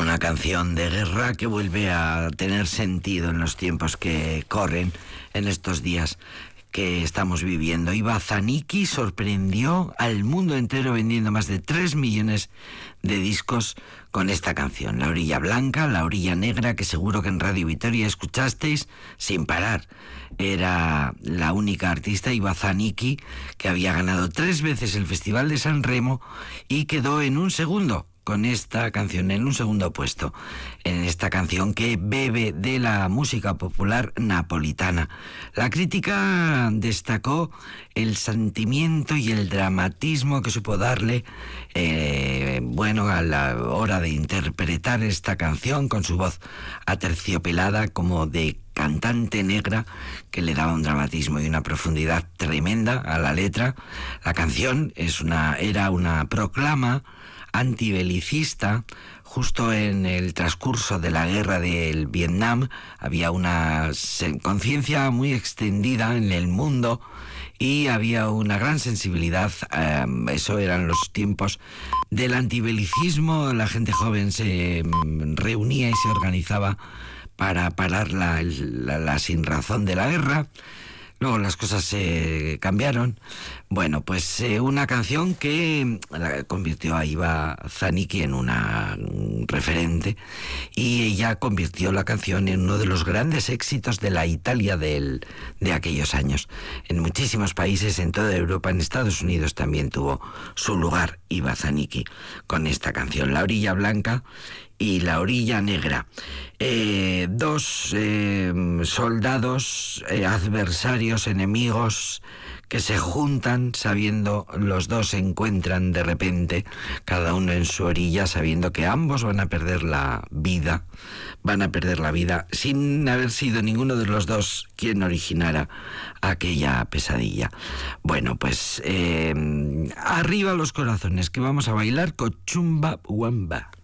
una canción de guerra que vuelve a tener sentido en los tiempos que corren, en estos días que estamos viviendo. Iva Zanicki sorprendió al mundo entero vendiendo más de 3 millones de discos con esta canción, La Orilla Blanca, La Orilla Negra, que seguro que en Radio Vitoria escuchasteis sin parar. Era la única artista, Iva Zanicki, que había ganado 3 veces el Festival de San Remo y quedó en un segundo con esta canción, en un segundo puesto, en esta canción que bebe de la música popular napolitana. La crítica destacó el sentimiento y el dramatismo que supo darle, a la hora de interpretar esta canción con su voz aterciopelada como de cantante negra, que le daba un dramatismo y una profundidad tremenda a la letra. La canción era una proclama antibelicista. Justo en el transcurso de la guerra del Vietnam había una conciencia muy extendida en el mundo y había una gran sensibilidad. Eso eran los tiempos del antibelicismo. La gente joven se reunía y se organizaba para parar la sinrazón de la guerra. Luego las cosas se cambiaron. Bueno, pues una canción que convirtió a Iva Zanicki en una referente, y ella convirtió la canción en uno de los grandes éxitos de la Italia de aquellos años. En muchísimos países, en toda Europa, en Estados Unidos también tuvo su lugar Iva Zanicki con esta canción, La Orilla Blanca y La Orilla Negra. Dos soldados, adversarios, enemigos, que se juntan sabiendo, los dos se encuentran de repente, cada uno en su orilla, sabiendo que ambos van a perder la vida, sin haber sido ninguno de los dos quien originara aquella pesadilla. Bueno, pues arriba los corazones, que vamos a bailar Cochumba Wamba.